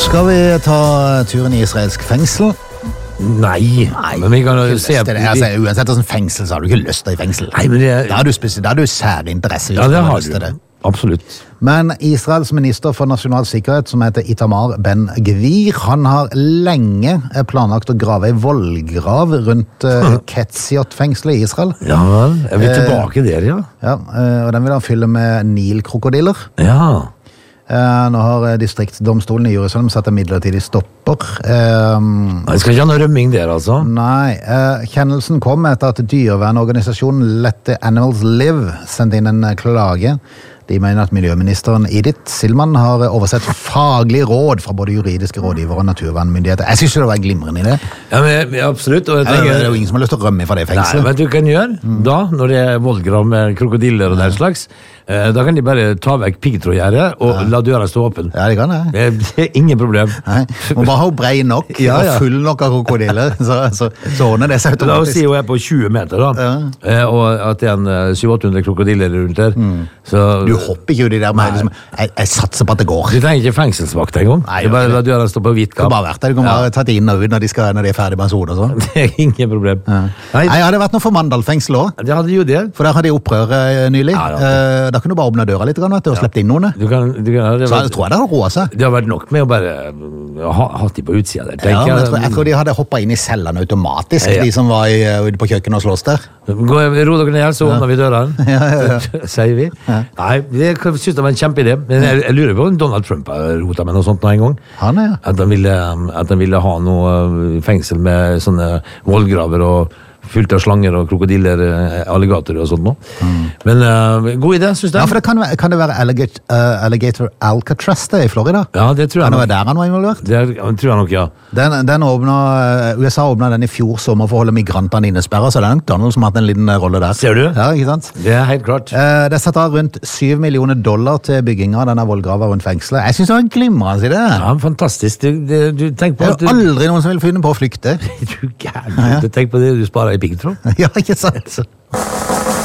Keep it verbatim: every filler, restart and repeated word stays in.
Skal vi ta turen i israelsk fengsel? Nei, Nei men vi kan jo se det. Altså, uansett hvordan fengsel, så har du ikke lyst til i fengsel. Nei, men det... Da har du, spes- da har du særinteresse. Ja, det har du. Det. Absolutt. Men Israels minister for nasjonal sikkerhet, som heter Itamar Ben-Gvir, han har lenge planlagt å grave en voldgrav rundt uh, Ketziot-fengselet i Israel. Ja, er vi tilbake der, ja? Ja, uh, og den vil han fylle med Nil-krokodiller. Ja. Uh, nå har distriktsdomstolen i Jerusalem satt en midlertidig stopper. Uh, Jeg skal ikke ha noe rømming der, altså? Nei, uh, kjennelsen kom etter at dyrevernorganisasjonen Let the Animals Live sendte inn en klage. De mener at miljøministeren Edith Silman har oversett faglige råd fra både juridiske rådgiver og naturvernmyndigheter. Jeg synes det var glimrende i det. Ja, men, ja absolutt. Og jeg tenker, tenker, det er jo ingen som har lyst til å rømme fra det fengselet. Nei, vet du hva en gjør? Mm. Da, når det er voldgrav med krokodiller og den slags, eh, da kan de bare ta vekk piggtrådgjerdet og ja. La døra stå åpen. Ja, det kan det. Det er, det er ingen problem. Nei, man bare har brei nok ja, ja. Og full nok av krokodiller, så, så, så ordner det seg automatisk. La oss si hun er på tjue meter, da, ja. eh, og at det er en syv til åtte hundre krokodiller rundt der. Mm. Så, du hopper ikke jo de der med, liksom, jeg, jeg satser på at det går. Du trenger ikke fengselsvakt en gang. Nei, du bare la døra stå på hvitt gap. Du kan bare vært der, du kan bare ja. Tatt inn og ut når de, skal, når de er ferdig med en sode og sånn. Det er ingen problem. Ja. Nei, jeg hadde vært noe for Mandal-fengsel også. Det hadde jo det. For der hadde de opprør nylig. Ja, ja. Da kunne du bare åpne døra litt og ja. Slippe inn noen. Du kan, du kan, så jeg tror jeg det har roet seg. Det har vært nok med å bare ha, ha de på utsida der. Ja, jeg, jeg, tror, jeg tror de hadde hoppet inn i cellene automatisk, ja, ja. De som var i, ute på kjøkkenet og slåss der. Gå, ro dere ned, så åpner ja. Vi dørene, ja, ja, ja. Sier vi. Ja. Nei, jeg synes det var en kjempeidé. Men jeg, jeg lurer på om Donald Trump har rotet med noe sånt nå en gang. Han er, ja. At han ville, at han ville ha noe fengsel med sånne voldgraver og fullt av slanger og krokodiller, alligatorer og sånt nå. Mm. Men uh, god idé, synes jeg. Ja, for det kan, kan det være alligator, uh, alligator Alcatraz det i Florida? Ja, det tror jeg nok. Det var der han var involvert? Det tror jeg nok, ja. Den, den åpnet, U S A åpnet den i fjor sommer for å holde migrantene innesperret, så det er nok Donald som har hatt en liten rolle der. Ser du? Ja, ikke sant? Det er helt klart. Uh, det er satt av rundt syv millioner dollar til bygging av denne voldgrava rundt fengselet. Jeg synes det var en glimrende idé. Ja, fantastisk. Du, du, du tenker på det er jo aldri noen som vil finne på å flykte. Du gærlig. Ja. Du tenker på det du sparer i piggtråd. Ja, ikke sant?